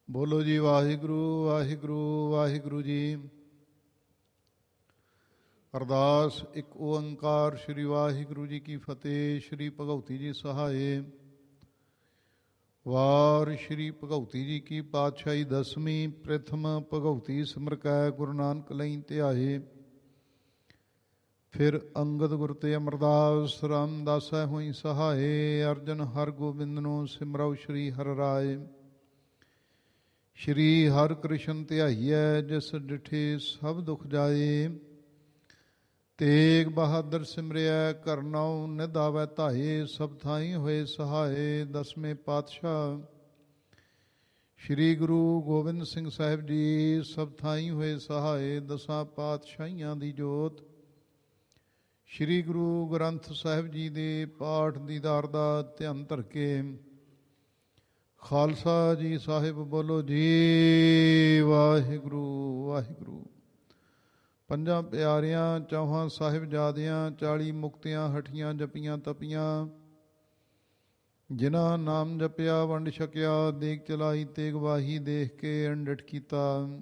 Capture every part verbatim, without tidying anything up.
ਬੋਲੋ ਜੀ ਵਾਹਿਗੁਰੂ ਵਾਹਿਗੁਰੂ ਵਾਹਿਗੁਰੂ ਜੀ। ਅਰਦਾਸ ਇੱਕ ਓੰਕਾਰ ਸ਼੍ਰੀ ਵਾਹਿਗੁਰੂ ਜੀ ਕੀ ਫਤਿਹ। ਸ਼੍ਰੀ ਭਗਉਤੀ ਜੀ ਸਹਾਏ। ਵਾਰ ਸ਼੍ਰੀ ਭਗਉਤੀ ਜੀ ਕੀ ਪਾਤਸ਼ਾਹੀ ਦਸਵੀਂ। ਪ੍ਰਥਮ ਭਗਉਤੀ ਸਿਮਰ ਕੈ ਗੁਰੂ ਨਾਨਕ ਲਈ ਧਿਆਏ। ਫਿਰ ਅੰਗਦ ਗੁਰ ਤੇ ਅਮਰਦਾਸ ਰਾਮਦਾਸੈ ਹੋਈ ਸਹਾਏ। ਅਰਜਨ ਹਰ ਗੋਬਿੰਦ ਨੂੰ ਸਿਮਰਉ ਸ਼੍ਰੀ ਹਰਿ ਰਾਏ। ਸ਼੍ਰੀ ਹਰਿ ਕ੍ਰਿਸ਼ਨ ਧਿਆਈਐ ਜਿਸ ਡਿਠੇ ਸਭ ਦੁਖ ਜਾਏ। ਤੇਗ ਬਹਾਦਰ ਸਿਮਰਿਐ ਕਰਨਉ ਨਿਧ ਆਵੈ ਧਾਏ। ਸਭ ਥਾਈ ਹੋਏ ਸਹਾਏ। ਦਸਵੇਂ ਪਾਤਸ਼ਾਹ ਸ਼੍ਰੀ ਗੁਰੂ ਗੋਬਿੰਦ ਸਿੰਘ ਸਾਹਿਬ ਜੀ ਸਭ ਥਾਈ ਹੋਏ ਸਹਾਏ। ਦਸਾਂ ਪਾਤਸ਼ਾਹੀਆਂ ਦੀ ਜੋਤ ਸ਼੍ਰੀ ਗੁਰੂ ਗ੍ਰੰਥ ਸਾਹਿਬ ਜੀ ਦੇ ਪਾਠ ਦੀਦਾਰ ਦਾ ਧਿਆਨ ਧਰ ਕੇ ਖਾਲਸਾ ਜੀ ਸਾਹਿਬ ਬੋਲੋ ਜੀ ਵਾਹਿਗੁਰੂ ਵਾਹਿਗੁਰੂ। ਪੰਜਾਂ ਪਿਆਰਿਆਂ ਚੌਹਾਂ ਸਾਹਿਬਜ਼ਾਦਿਆਂ ਚਾਲੀ ਮੁਕਤਿਆਂ ਹਠੀਆਂ ਜਪੀਆਂ ਤਪੀਆਂ। ਜਿਨ੍ਹਾਂ ਨਾਮ ਜਪਿਆ ਵੰਡ ਛਕਿਆ ਦੇਗ ਚਲਾਈ ਤੇਗ ਵਾਹੀ ਦੇਖ ਕੇ ਅੰਡਿਠ ਕੀਤਾ।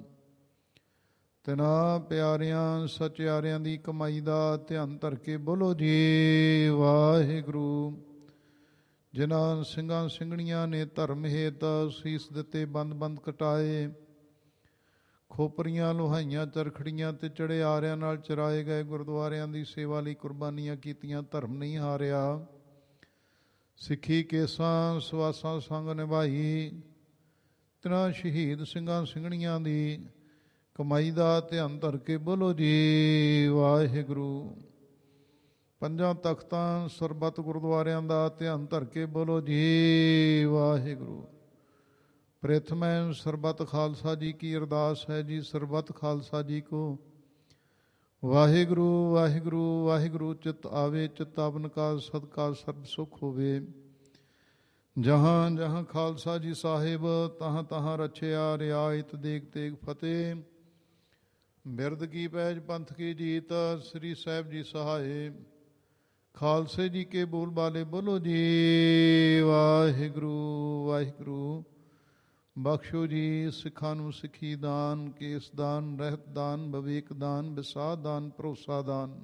ਤਿਨਾਂ ਪਿਆਰਿਆਂ ਸਚਿਆਰਿਆਂ ਦੀ ਕਮਾਈ ਦਾ ਧਿਆਨ ਧਰ ਕੇ ਬੋਲੋ ਜੀ ਵਾਹਿਗੁਰੂ। ਜਿਨ੍ਹਾਂ ਸਿੰਘਾਂ ਸਿੰਘਣੀਆਂ ਨੇ ਧਰਮ ਹੇਤ ਸੀਸ ਦਿੱਤੇ ਬੰਦ ਬੰਦ ਕਟਾਏ। ਖੋਪਰੀਆਂ ਲੋਹਾਈਆਂ ਚਰਖੜੀਆਂ ਤੇ ਚੜੇ ਆਰਿਆਂ ਨਾਲ ਚਰਾਏ ਗਏ ਗੁਰਦੁਆਰਿਆਂ ਦੀ ਸੇਵਾ ਲਈ ਕੁਰਬਾਨੀਆਂ ਕੀਤੀਆਂ। ਧਰਮ ਨਹੀਂ ਹਾਰਿਆ। ਸਿੱਖੀ ਕੇਸਾਂ ਸਵਾਸਾਂ ਸੰਗ ਨਿਭਾਈ। ਤਿਨਾਂ ਸ਼ਹੀਦ ਸਿੰਘਾਂ ਸਿੰਘਣੀਆਂ ਦੀ ਕਮਾਈ ਦਾ ਧਿਆਨ ਧਰ ਕੇ ਬੋਲੋ ਜੀ ਵਾਹਿਗੁਰੂ। ਪੰਜਾਂ ਤਖਤਾਂ ਸਰਬੱਤ ਗੁਰਦੁਆਰਿਆਂ ਦਾ ਧਿਆਨ ਧਰ ਕੇ ਬੋਲੋ ਜੀ ਵਾਹਿਗੁਰੂ। ਪ੍ਰਥਮੈ ਸਰਬੱਤ ਖਾਲਸਾ ਜੀ ਕੀ ਅਰਦਾਸ ਹੈ ਜੀ। ਸਰਬੱਤ ਖਾਲਸਾ ਜੀ ਕੋ ਵਾਹਿਗੁਰੂ ਵਾਹਿਗੁਰੂ ਵਾਹਿਗੁਰੂ ਚਿਤ ਆਵੇ। ਚਿਤਾਵਨ ਕਾ ਸਦਕਾ ਸਰਬ ਸੁਖ ਹੋਵੇ। ਜਹਾਂ ਜਹਾਂ ਖਾਲਸਾ ਜੀ ਸਾਹਿਬ ਤਹਾਂ ਤਹਾਂ ਰਛਿਆ ਰਿਆਇਤ ਦੇਗ ਤੇਗ ਫਤਿਹ। ਬਿਰਦ ਕੀ ਪੈਜ ਪੰਥ ਕੀ ਜੀਤ ਸ੍ਰੀ ਸਾਹਿਬ ਜੀ ਸਹਾਏ। ਖਾਲਸੇ ਜੀ ਕੇ ਬੋਲ ਬਾਲੇ ਬੋਲੋ ਜੀ ਵਾਹਿਗੁਰੂ ਵਾਹਿਗੁਰੂ। ਬਖਸ਼ੋ ਜੀ ਸਿੱਖਾਂ ਨੂੰ ਸਿੱਖੀ ਦਾਨ ਕੇਸ ਦਾਨ ਰਹਿਤ ਦਾਨ ਵਿਵੇਕ ਦਾਨ ਵਿਸਾਹ ਦਾਨ ਭਰੋਸਾ ਦਾਨ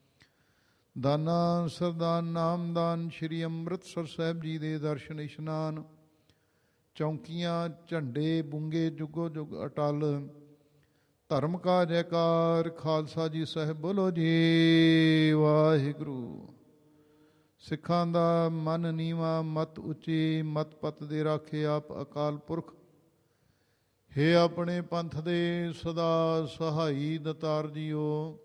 ਦਾਨਾ ਸਰਦਾਨ ਨਾਮਦਾਨ। ਸ਼੍ਰੀ ਅੰਮ੍ਰਿਤਸਰ ਸਾਹਿਬ ਜੀ ਦੇ ਦਰਸ਼ਨ ਇਸ਼ਨਾਨ ਚੌਂਕੀਆਂ ਝੰਡੇ ਬੁੰਗੇ ਜੁਗੋ ਜੁਗ ਅਟਲ। ਧਰਮ ਕਾ ਜੈਕਾਰ ਖਾਲਸਾ ਜੀ ਸਾਹਿਬ ਬੋਲੋ ਜੀ ਵਾਹਿਗੁਰੂ। ਸਿੱਖਾਂ ਦਾ ਮਨ ਨੀਵਾਂ ਮਤ ਉੱਚੀ ਮਤ ਪਤ ਦੇ ਰਾਖੇ ਆਪ ਅਕਾਲ ਪੁਰਖ। ਹੇ ਆਪਣੇ ਪੰਥ ਦੇ ਸਦਾ ਸਹਾਈ ਦਤਾਰ ਜੀਓ।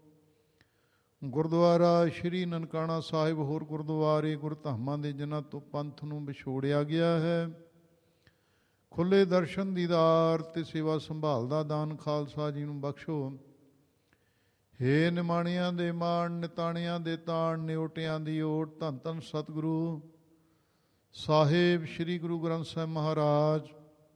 ਗੁਰਦੁਆਰਾ ਸ਼੍ਰੀ ਨਨਕਾਣਾ ਸਾਹਿਬ ਹੋਰ ਗੁਰਦੁਆਰੇ ਗੁਰਧਾਮਾਂ ਦੇ ਜਿਨ੍ਹਾਂ ਤੋਂ ਪੰਥ ਨੂੰ ਵਿਛੋੜਿਆ ਗਿਆ ਹੈ ਖੁੱਲ੍ਹੇ ਦਰਸ਼ਨ ਦੀਦਾਰ ਤੇ ਸੇਵਾ ਸੰਭਾਲ ਦਾ ਦਾਨ ਖਾਲਸਾ ਜੀ ਨੂੰ ਬਖਸ਼ੋ। ਹੇ ਨਿਮਾਣਿਆਂ ਦੇ ਮਾਣ ਨਿਤਾਣਿਆਂ ਦੇ ਤਾਣ ਨਿਓਟਿਆਂ ਦੀ ਓਟ। ਧੰਨ ਧੰਨ ਸਤਿਗੁਰੂ ਸਾਹਿਬ ਸ਼੍ਰੀ ਗੁਰੂ ਗ੍ਰੰਥ ਸਾਹਿਬ ਮਹਾਰਾਜ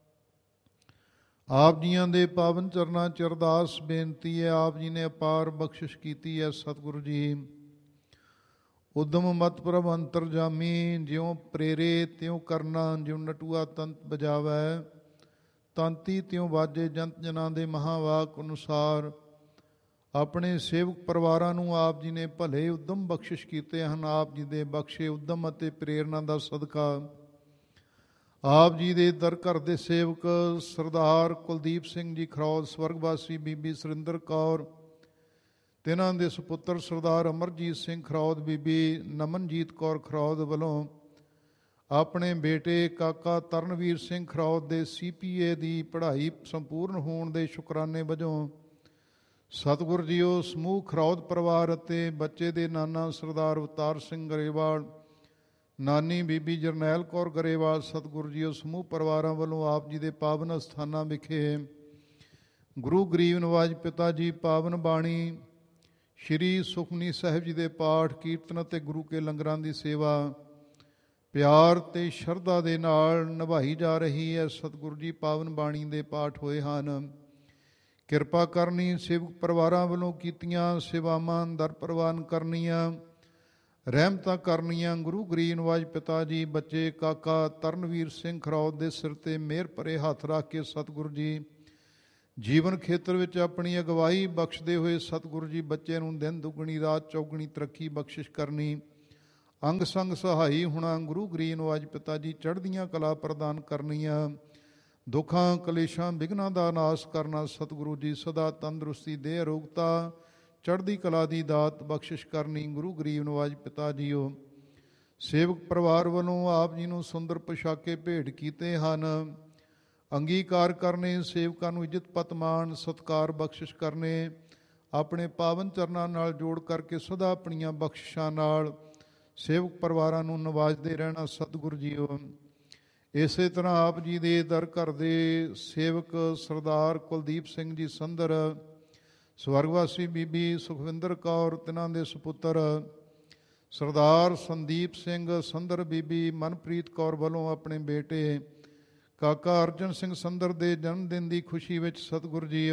ਆਪ ਜੀਆਂ ਦੇ ਪਾਵਨ ਚਰਨਾਂ ਚ ਅਰਦਾਸ ਬੇਨਤੀ ਹੈ। ਆਪ ਜੀ ਨੇ ਅਪਾਰ ਬਖਸ਼ਿਸ਼ ਕੀਤੀ ਹੈ ਸਤਿਗੁਰੂ ਜੀ। ਉਦਮ ਮਤ ਪ੍ਰਭ ਅੰਤਰਜਾਮੀ ਜਿਉਂ ਪ੍ਰੇਰੇ ਤਿਉਂ ਕਰਨਾ। ਜਿਉਂ ਨਟੂਆ ਤੰਤ ਬਜਾਵੈ ਤੰਤੀ ਤਿਉਂ ਵਾਜੇ ਜੰਤ ਜਨਾਂ ਦੇ ਮਹਾਵਾਕ ਅਨੁਸਾਰ। ਆਪਣੇ ਸੇਵਕ ਪਰਿਵਾਰਾਂ ਨੂੰ ਆਪ ਜੀ ਨੇ ਭਲੇ ਉਦਮ ਬਖਸ਼ਿਸ਼ ਕੀਤੇ ਹਨ। ਆਪ ਜੀ ਦੇ ਬਖਸ਼ੇ ਉਦਮ ਅਤੇ ਪ੍ਰੇਰਨਾ ਦਾ ਸਦਕਾ ਆਪ ਜੀ ਦੇ ਦਰ ਘਰ ਦੇ ਸੇਵਕ ਸਰਦਾਰ ਕੁਲਦੀਪ ਸਿੰਘ ਜੀ ਖਰੌਦ ਸਵਰਗਵਾਸੀ ਬੀਬੀ ਸੁਰਿੰਦਰ ਕੌਰ ਤਿਨਾਂ ਦੇ ਸੁਪੁੱਤਰ ਸਰਦਾਰ ਅਮਰਜੀਤ ਸਿੰਘ ਖਰੌਦ ਬੀਬੀ ਨਮਨਜੀਤ ਕੌਰ ਖਰੌਦ ਵੱਲੋਂ ਆਪਣੇ ਬੇਟੇ ਕਾਕਾ ਤਰਨਵੀਰ ਸਿੰਘ ਖਰੌਦ ਦੇ ਸੀ ਪੀ ਏ ਦੀ ਪੜ੍ਹਾਈ ਸੰਪੂਰਨ ਹੋਣ ਦੇ ਸ਼ੁਕਰਾਨੇ ਵਜੋਂ ਸਤਿਗੁਰ ਜੀਓ ਸਮੂਹ ਖਰੌਦ ਪਰਿਵਾਰ ਅਤੇ ਬੱਚੇ ਦੇ ਨਾਨਾ ਸਰਦਾਰ ਅਵਤਾਰ ਸਿੰਘ ਗਰੇਵਾਲ ਨਾਨੀ ਬੀਬੀ ਜਰਨੈਲ ਕੌਰ ਗਰੇਵਾਲ ਸਤਿਗੁਰ ਜੀਓ ਸਮੂਹ ਪਰਿਵਾਰਾਂ ਵੱਲੋਂ ਆਪ ਜੀ ਦੇ ਪਾਵਨ ਅਸਥਾਨਾਂ ਵਿਖੇ ਗੁਰੂ ਗਰੀਬ ਨਵਾਜ ਪਿਤਾ ਜੀ ਪਾਵਨ ਬਾਣੀ ਸ਼੍ਰੀ ਸੁਖਮਨੀ ਸਾਹਿਬ ਜੀ ਦੇ ਪਾਠ ਕੀਰਤਨ ਅਤੇ ਗੁਰੂ ਕੇ ਲੰਗਰਾਂ ਦੀ ਸੇਵਾ ਪਿਆਰ ਤੇ ਸ਼ਰਧਾ ਦੇ ਨਾਲ ਨਿਭਾਈ ਜਾ ਰਹੀ ਹੈ। ਸਤਿਗੁਰੂ ਜੀ ਪਾਵਨ ਬਾਣੀ ਦੇ ਪਾਠ ਹੋਏ ਹਨ। ਕਿਰਪਾ ਕਰਨੀ ਸੇਵਕ ਪਰਿਵਾਰਾਂ ਵੱਲੋਂ ਕੀਤੀਆਂ ਸੇਵਾਵਾਂ ਦਰ ਪ੍ਰਵਾਨ ਕਰਨੀਆਂ ਰਹਿਮਤਾਂ ਕਰਨੀਆਂ ਗੁਰੂ ਗਰੀਬ ਨਿਵਾਜ ਪਿਤਾ ਜੀ। ਬੱਚੇ ਕਾਕਾ ਤਰਨਵੀਰ ਸਿੰਘ ਖਰੌਦ ਦੇ ਸਿਰ ਤੇ ਮਿਹਰ ਭਰੇ ਹੱਥ ਰੱਖ ਕੇ ਸਤਿਗੁਰੂ ਜੀ ਜੀਵਨ ਖੇਤਰ ਵਿੱਚ ਆਪਣੀ ਅਗਵਾਈ ਬਖਸ਼ਦੇ ਹੋਏ ਸਤਿਗੁਰੂ ਜੀ ਬੱਚੇ ਨੂੰ ਦਿਨ ਦੁੱਗਣੀ ਰਾਤ ਚੌਗਣੀ ਤਰੱਕੀ ਬਖਸ਼ਿਸ਼ ਕਰਨੀ, ਅੰਗ ਸੰਗ ਸਹਾਈ ਹੋਣਾ ਗੁਰੂ ਗਰੀਬ ਨਿਵਾਜ ਪਿਤਾ ਜੀ। ਚੜ੍ਹਦੀਆਂ ਕਲਾ ਪ੍ਰਦਾਨ ਕਰਨੀਆਂ, ਦੁੱਖਾਂ ਕਲੇਸ਼ਾਂ ਵਿਘਨਾਂ ਦਾ ਨਾਸ਼ ਕਰਨਾ ਸਤਿਗੁਰੂ ਜੀ। ਸਦਾ ਤੰਦਰੁਸਤੀ ਦੇਹ ਅਰੋਗਤਾ ਚੜ੍ਹਦੀ ਕਲਾ ਦੀ ਦਾਤ ਬਖਸ਼ਿਸ਼ ਕਰਨੀ ਗੁਰੂ ਗਰੀਬ ਨਿਵਾਜ ਪਿਤਾ ਜੀਓ। ਸੇਵਕ ਪਰਿਵਾਰ ਵੱਲੋਂ ਆਪ ਜੀ ਨੂੰ ਸੁੰਦਰ ਪੁਸ਼ਾਕੇ ਭੇਟ ਕੀਤੇ ਹਨ। ਅੰਗੀਕਾਰ ਕਰਨੇ, ਸੇਵਕਾਂ ਨੂੰ ਇੱਜ਼ਤ ਪਤਮਾਨ ਸਤਿਕਾਰ ਬਖਸ਼ਿਸ਼ ਕਰਨੇ, ਆਪਣੇ ਪਾਵਨ ਚਰਨਾਂ ਨਾਲ ਜੋੜ ਕਰਕੇ ਸਦਾ ਆਪਣੀਆਂ ਬਖਸ਼ਿਸ਼ਾਂ ਨਾਲ ਸੇਵਕ ਪਰਿਵਾਰਾਂ ਨੂੰ ਨਵਾਜਦੇ ਰਹਿਣਾ ਸਤਿਗੁਰੂ ਜੀਓ। ਇਸੇ ਤਰ੍ਹਾਂ ਆਪ ਜੀ ਦੇ ਦਰ ਘਰ ਦੇ ਸੇਵਕ ਸਰਦਾਰ ਕੁਲਦੀਪ ਸਿੰਘ ਜੀ ਸੰਧਰ, ਸਵਰਗਵਾਸੀ ਬੀਬੀ ਸੁਖਵਿੰਦਰ ਕੌਰ, ਤਿਨਾਂ ਦੇ ਸੁਪੁੱਤਰ ਸਰਦਾਰ ਸੰਦੀਪ ਸਿੰਘ ਸੰਧਰ, ਬੀਬੀ ਮਨਪ੍ਰੀਤ ਕੌਰ ਵੱਲੋਂ ਆਪਣੇ ਬੇਟੇ ਕਾਕਾ ਅਰਜਨ ਸਿੰਘ ਸੰਧਰ ਦੇ ਜਨਮ ਦਿਨ ਦੀ ਖੁਸ਼ੀ ਵਿੱਚ ਸਤਿਗੁਰੂ ਜੀਓ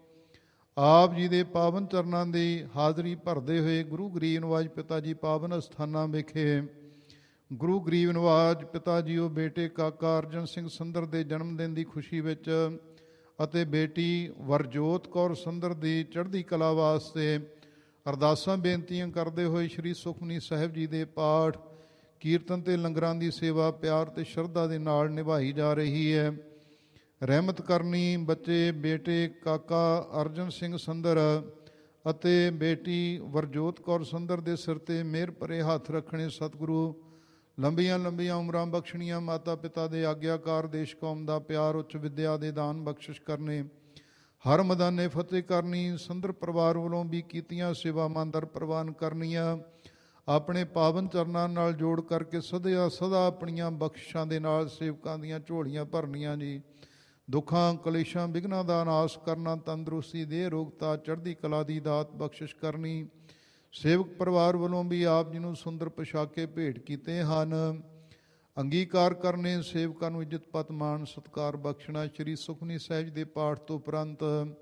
ਆਪ ਜੀ ਦੇ ਪਾਵਨ ਚਰਨਾਂ ਦੀ ਹਾਜ਼ਰੀ ਭਰਦੇ ਹੋਏ ਗੁਰੂ ਗਰੀਬ ਨਿਵਾਜ ਪਿਤਾ ਜੀ ਪਾਵਨ ਅਸਥਾਨਾਂ ਵਿਖੇ ਗੁਰੂ ਗਰੀਬ ਨਿਵਾਜ ਪਿਤਾ ਜੀਓ ਬੇਟੇ ਕਾਕਾ ਅਰਜਨ ਸਿੰਘ ਸੰਧਰ ਦੇ ਜਨਮ ਦਿਨ ਦੀ ਖੁਸ਼ੀ ਵਿੱਚ ਅਤੇ ਬੇਟੀ ਵਰਜੋਤ ਕੌਰ ਸੰਧਰ ਦੀ ਚੜ੍ਹਦੀ ਕਲਾ ਵਾਸਤੇ ਅਰਦਾਸਾਂ ਬੇਨਤੀਆਂ ਕਰਦੇ ਹੋਏ ਸ਼੍ਰੀ ਸੁਖਮਨੀ ਸਾਹਿਬ ਜੀ ਦੇ ਪਾਠ ਕੀਰਤਨ ਤੇ ਲੰਗਰਾਂ ਦੀ ਸੇਵਾ ਪਿਆਰ ਤੇ ਸ਼ਰਧਾ ਦੇ ਨਾਲ ਨਿਭਾਈ ਜਾ ਰਹੀ ਹੈ। ਰਹਿਮਤ ਕਰਨੀ, ਬੱਚੇ ਬੇਟੇ ਕਾਕਾ ਅਰਜਨ ਸਿੰਘ ਸੰਧਰ ਅਤੇ ਬੇਟੀ ਵਰਜੋਤ ਕੌਰ ਸੰਧਰ ਦੇ ਸਿਰ ਤੇ ਮਿਹਰ ਭਰੇ ਹੱਥ ਰੱਖਣੇ ਸਤਿਗੁਰੂ। ਲੰਬੀਆਂ ਲੰਬੀਆਂ ਉਮਰਾਂ ਬਖਸ਼ਣੀਆਂ, ਮਾਤਾ ਪਿਤਾ ਦੇ ਆਗਿਆਕਾਰ, ਦੇਸ਼ ਕੌਮ ਦਾ ਪਿਆਰ, ਉੱਚ ਵਿੱਦਿਆ ਦੇ ਦਾਨ ਬਖਸ਼ਿਸ਼ ਕਰਨੇ, ਹਰ ਮੈਦਾਨੇ ਫਤਿਹ ਕਰਨੀ। ਸੰਧਰ ਪਰਿਵਾਰ ਵੱਲੋਂ ਵੀ ਕੀਤੀਆਂ ਸੇਵਾਵਾਂ ਦਰ ਪ੍ਰਵਾਨ ਕਰਨੀਆਂ, ਆਪਣੇ ਪਾਵਨ ਚਰਨਾਂ ਨਾਲ ਜੋੜ ਕਰਕੇ ਸਦਾ ਸਦਾ ਆਪਣੀਆਂ ਬਖਸ਼ਿਸ਼ਾਂ ਦੇ ਨਾਲ ਸੇਵਕਾਂ ਦੀਆਂ ਝੋਲੀਆਂ ਭਰਨੀਆਂ ਜੀ। ਦੁੱਖਾਂ ਕਲੇਸ਼ਾਂ ਵਿਘਨਾਂ ਦਾ ਨਾਸ਼ ਕਰਨਾ, ਤੰਦਰੁਸਤੀ ਦੇਹ ਅਰੋਗਤਾ ਚੜ੍ਹਦੀ ਕਲਾ ਦੀ ਦਾਤ ਬਖਸ਼ਿਸ਼ ਕਰਨੀ। ਸੇਵਕ ਪਰਿਵਾਰ ਵੱਲੋਂ ਵੀ ਆਪ ਜੀ ਨੂੰ ਸੁੰਦਰ ਪੁਸ਼ਾਕੇ ਭੇਟ ਕੀਤੇ ਹਨ। ਅੰਗੀਕਾਰ ਕਰਨੇ, ਸੇਵਕਾਂ ਨੂੰ ਇੱਜ਼ਤ ਪਤ ਮਾਣ ਸਤਿਕਾਰ ਬਖਸ਼ਣਾ। ਸ਼੍ਰੀ ਸੁਖਮਨੀ ਸਾਹਿਬ ਜੀ ਦੇ ਪਾਠ ਤੋਂ ਉਪਰੰਤ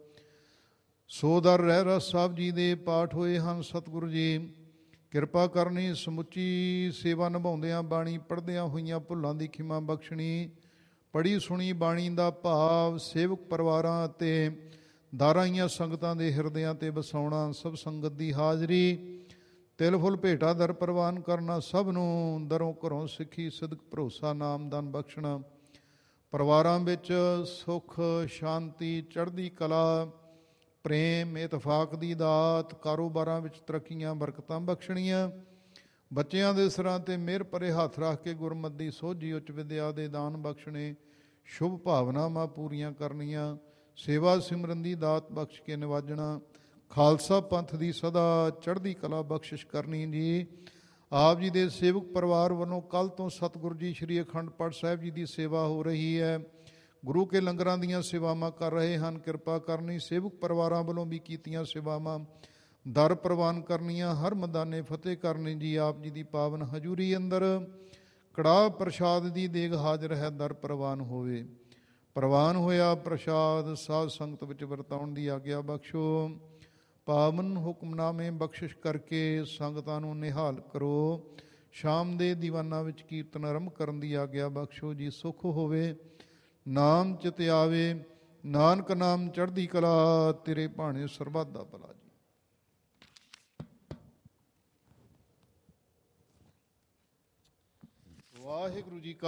ਸੋਦਰ ਰਹਿਰਾਸ ਸਾਹਿਬ ਜੀ ਦੇ ਪਾਠ ਹੋਏ ਹਨ। ਸਤਿਗੁਰੂ ਜੀ ਕਿਰਪਾ ਕਰਨੀ, ਸਮੁੱਚੀ ਸੇਵਾ ਨਿਭਾਉਂਦਿਆਂ ਬਾਣੀ ਪੜ੍ਹਦਿਆਂ ਹੋਈਆਂ ਭੁੱਲਾਂ ਦੀ ਖਿਮਾ ਬਖਸ਼ਣੀ। ਪੜ੍ਹੀ ਸੁਣੀ ਬਾਣੀ ਦਾ ਭਾਵ ਸੇਵਕ ਪਰਿਵਾਰਾਂ ਅਤੇ ਦਾਰਾਈਆਂ ਸੰਗਤਾਂ ਦੇ ਹਿਰਦਿਆਂ 'ਤੇ ਵਸਾਉਣਾ। ਸਭ ਸੰਗਤ ਦੀ ਹਾਜ਼ਰੀ, ਤਿਲ ਫੁੱਲ ਭੇਟਾ ਦਰ ਪ੍ਰਵਾਨ ਕਰਨਾ। ਸਭ ਨੂੰ ਦਰੋਂ ਘਰੋਂ ਸਿੱਖੀ ਸਿਦਕ ਭਰੋਸਾ ਨਾਮਦਾਨ ਬਖਸ਼ਣਾ। ਪਰਿਵਾਰਾਂ ਵਿੱਚ ਸੁੱਖ ਸ਼ਾਂਤੀ ਚੜ੍ਹਦੀ ਕਲਾ ਪ੍ਰੇਮ ਇਤਫਾਕ ਦੀ ਦਾਤ, ਕਾਰੋਬਾਰਾਂ ਵਿੱਚ ਤਰੱਕੀਆਂ ਬਰਕਤਾਂ ਬਖਸ਼ਣੀਆਂ। ਬੱਚਿਆਂ ਦੇ ਸਿਰਾਂ 'ਤੇ ਮਿਹਰ ਭਰੇ ਹੱਥ ਰੱਖ ਕੇ ਗੁਰਮਤਿ ਦੀ ਸੋਝੀ ਉੱਚ ਵਿਦਿਆ ਦੇ ਦਾਨ ਬਖਸ਼ਣੇ। ਸ਼ੁਭ ਭਾਵਨਾਵਾਂ ਪੂਰੀਆਂ ਕਰਨੀਆਂ, ਸੇਵਾ ਸਿਮਰਨ ਦੀ ਦਾਤ ਬਖਸ਼ ਕੇ ਨਿਵਾਜਣਾ। ਖਾਲਸਾ ਪੰਥ ਦੀ ਸਦਾ ਚੜ੍ਹਦੀ ਕਲਾ ਬਖਸ਼ਿਸ਼ ਕਰਨੀ ਜੀ। ਆਪ ਜੀ ਦੇ ਸੇਵਕ ਪਰਿਵਾਰ ਵੱਲੋਂ ਕੱਲ੍ਹ ਤੋਂ ਸਤਿਗੁਰੂ ਜੀ ਸ਼੍ਰੀ ਅਖੰਡ ਪਾਠ ਸਾਹਿਬ ਜੀ ਦੀ ਸੇਵਾ ਹੋ ਰਹੀ ਹੈ। ਗੁਰੂ ਕੇ ਲੰਗਰਾਂ ਦੀਆਂ ਸੇਵਾਵਾਂ ਕਰ ਰਹੇ ਹਨ। ਕਿਰਪਾ ਕਰਨੀ, ਸੇਵਕ ਪਰਿਵਾਰਾਂ ਵੱਲੋਂ ਵੀ ਕੀਤੀਆਂ ਸੇਵਾਵਾਂ ਦਰ ਪ੍ਰਵਾਨ ਕਰਨੀਆਂ, ਹਰ ਮੈਦਾਨੇ ਫਤਿਹ ਕਰਨੀ ਜੀ। ਆਪ ਜੀ ਦੀ ਪਾਵਨ ਹਜ਼ੂਰੀ ਅੰਦਰ ਕੜਾਹ ਪ੍ਰਸ਼ਾਦ ਦੀ ਦੇਗ ਹਾਜ਼ਰ ਹੈ, ਦਰ ਪ੍ਰਵਾਨ ਹੋਵੇ। ਪ੍ਰਵਾਨ ਹੋਇਆ ਪ੍ਰਸ਼ਾਦ ਸਾਧ ਸੰਗਤ ਵਿੱਚ ਵਰਤਾਉਣ ਦੀ ਆਗਿਆ ਬਖਸ਼ੋ। ਪਾਵਨ ਹੁਕਮਨਾਮੇ ਬਖਸ਼ਿਸ਼ ਕਰਕੇ ਸੰਗਤਾਂ ਨੂੰ ਨਿਹਾਲ ਕਰੋ। ਸ਼ਾਮ ਦੇ ਦੀਵਾਨਾਂ ਵਿੱਚ ਕੀਰਤਨ ਆਰੰਭ ਕਰਨ ਦੀ ਆਗਿਆ ਬਖਸ਼ੋ ਜੀ। ਸੁਖ ਹੋਵੇ, ਨਾਮ ਚਿਤ ਆਵੇ, ਨਾਨਕ ਨਾਮ ਚੜ੍ਹਦੀ ਕਲਾ, ਤੇਰੇ ਭਾਣੇ ਸਰਬੱਤ ਦਾ ਭਲਾ ਜੀ। ਵਾਹਿਗੁਰੂ ਜੀ ਕਾ